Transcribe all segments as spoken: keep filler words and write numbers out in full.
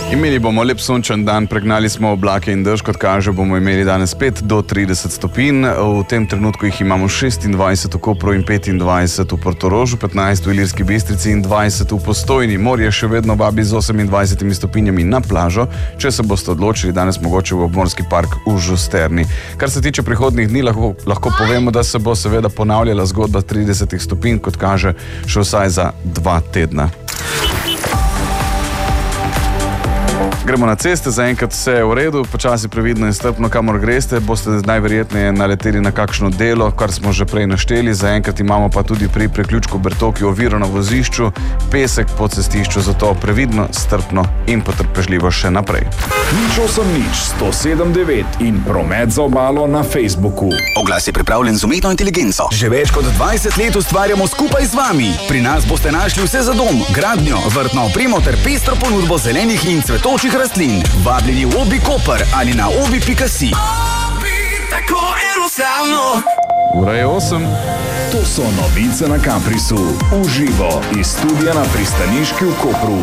Imeli bomo lep sončen dan, pregnali smo oblake in dež, kot kaže, bomo imeli danes pet do trideset stopinj. V tem trenutku jih imamo šestindvajset v Kopru in petindvajset v Portorožu, petnajst v Ilirski Bistrici in dvajset v Postojni. Morje še vedno vabi z osemindvajsetimi stopinjami na plažo, če se boste odločili danes mogoče v obmorski park v Žusterni. Kar se tiče prihodnjih dni, lahko, lahko povemo, da se bo seveda ponavljala zgodba tridesetih stopinj, kot kaže, še vsaj za dva tedna. Gremo na ceste, zaenkrat vse je v redu, počasi previdno in strpno, kamor greste, boste najverjetneje naleteli na kakšno delo, kar smo že prej našteli. Zaenkrat imamo pa tudi pri preključku Bertoki oviro na vozišču, pesek po cestišču, zato previdno, strpno in potrpežljivo še naprej. Nič osem nič, sto sedem devet in promet za obalo na Facebooku. Oglas je pripravljen z umetno inteligenco. Že več kot dvajset let ustvarjamo skupaj z vami. Pri nas boste našli vse za dom, gradnjo, vrtno opremo ter pestro ponudbo zelenih in cvetočih rastlin. Vabljeni v Obi Koper ali na obi pika si. Obi, tako enostavno. Ura je osem. To so novice na Caprisu. Uživo iz studia na pristaniški v Kopru.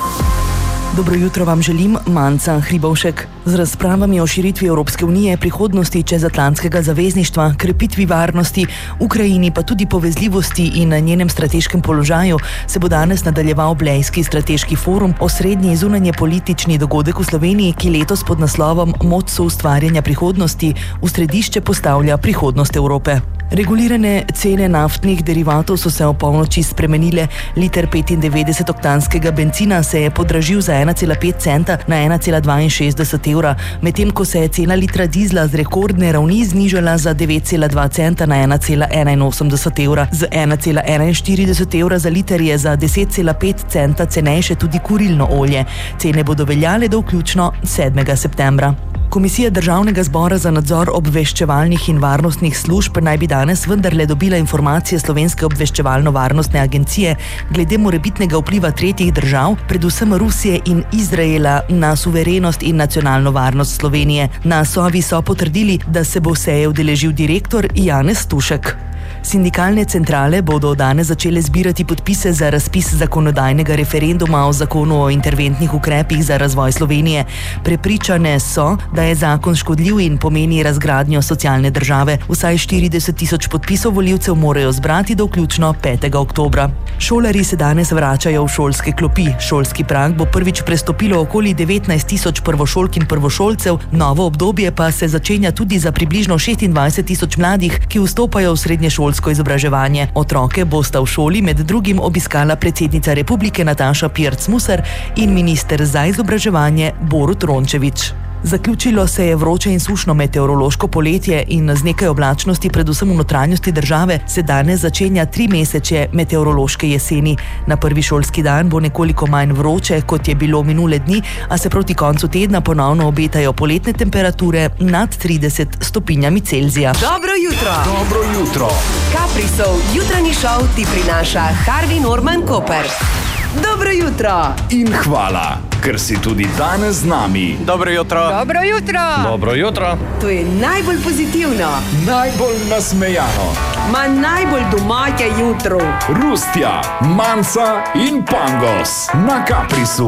Dobro jutro vam želim, Manca Hribovšek. Z razpravami o širitvi Evropske unije, prihodnosti čezatlantskega zavezništva, krepitvi varnosti, Ukrajini pa tudi povezljivosti in njenem strateškem položaju se bo danes nadaljeval Blejski strateški forum, osrednji zunanje politični dogodek v Sloveniji, ki letos pod naslovom Moč soustvarjanja prihodnosti v središče postavlja prihodnost Evrope. Regulirane cene naftnih derivatov so se ob polnoči spremenile. Liter petindevetdeset oktanskega bencina se je podražil za ena cela pet centa na ena cela dvainšestdeset evra, medtem ko se je cena litra dizla z rekordne ravni znižala za devet cela dva centa na ena cela enainosemdeset evra. Z ena cela enainštirideset evra za liter je za deset cela pet centa cenejše tudi kurilno olje. Cene bodo veljale do vključno sedmega septembra. Komisija Državnega zbora za nadzor obveščevalnih in varnostnih služb naj bi danes vendarle dobila informacije Slovenske obveščevalno-varnostne agencije glede morebitnega vpliva tretjih držav, predvsem Rusije in Izraela, na suverenost in nacionalno varnost Slovenije. Na Sovi so potrdili, da se bo seje udeležil direktor Janez Tušek. Sindikalne centrale bodo danes začele zbirati podpise za razpis zakonodajnega referenduma o zakonu o interventnih ukrepih za razvoj Slovenije. Prepričane so, da je zakon škodljiv in pomeni razgradnjo socialne države. Vsaj štirideset tisoč podpisov volivcev morajo zbrati do vključno petega oktobra. Šolarji se danes vračajo v šolske klopi. Šolski prag bo prvič prestopilo okoli devetnajst tisoč prvošolk in prvošolcev, novo obdobje pa se začenja tudi za približno šestindvajset tisoč mladih, ki vstopajo v srednje šolsko izobraževanje. Otroke bosta v šoli med drugim obiskala predsednica Republike Nataša Pirc Musar in minister za izobraževanje Borut Rončević. Zaključilo se je vroče in sušno meteorološko poletje in z nekaj oblačnosti, predvsem v notranjosti države, se danes začenja tri mesece meteorološke jeseni. Na prvi šolski dan bo nekoliko manj vroče, kot je bilo minule dni, a se proti koncu tedna ponovno obetajo poletne temperature nad trideset stopinjami Celzija. Dobro jutro! Dobro jutro! Caprisov jutranji šov ti prinaša Harvey Norman Koper. Dobro jutro! In hvala, ker si tudi danes z nami. Dobro jutro! Dobro jutro! Dobro jutro! To je najbolj pozitivno, Najbolj nasmejano. ma najbolj domače jutro. Rustja, Manca in Pangos na Caprisu.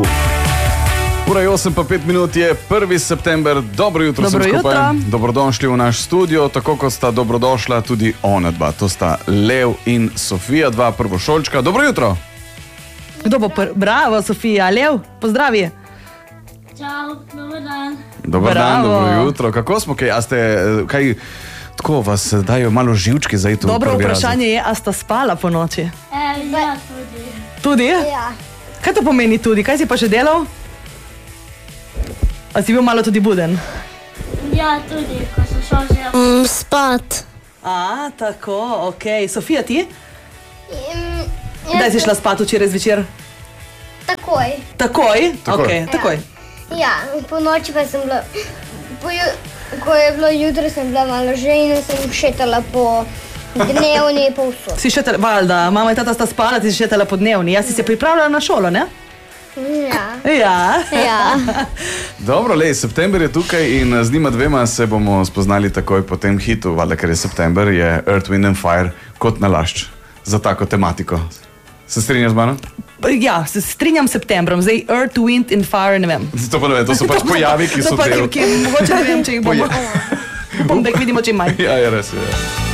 Ura je osem pa pet minut, je prvi september. Dobro jutro Dobro vsem skupaj. jutro. Dobrodošli v naš studio, tako kot sta dobrodošla tudi ona dva. To sta Lev in Sofija, dva prvošolčka. Dobro jutro! Kdo bo prvi? Bravo, Sofija. Lev, pozdravi. Čau, dober dan. Dobar dan, Bravo. dobro jutro. Kako smo, kaj, a ste, kaj, tako vas dajo malo živčki za iti v Dobro prvi vprašanje je, a sta spala po noči? E, ja, tudi. Tudi? Ja. Kaj to pomeni tudi? Kaj si pa še delal? A si bil malo tudi buden? Ja, tudi, ko sem šel že. Mm, spat. A, tako, okej. Sofija, ti? Mm, Kdaj si šla spat včeraj zvečer? Takoj. Takoj? Takoj. Okej, takoj. Ja, po noči pa sem bila, po, ju- ko je bilo jutro, sem bila malo žejna, sem šetala po dnevni povsod. Si šetala, valjda, mama in tata sta spala, ti si šetala po dnevni. Jaz si se pripravljala na šolo, ne? Ja. Ja. Ja. Dobro, lej, september je tukaj in z njima dvema se bomo spoznali takoj po tem hitu, valjda, ker je september, je Earth, Wind and Fire kot nalašč za tako tematiko. Se strinjaš z mano? Ja, se strinjam s septembrom, zdaj Earth, Wind in Fire, ne vem. To pa ne vem, to so pač pojavi, ki so To pa, del. ki, ki, mogoče ne vem, če jih bomo. Upam, da jih vidimo čim manj. Ja, je res, je.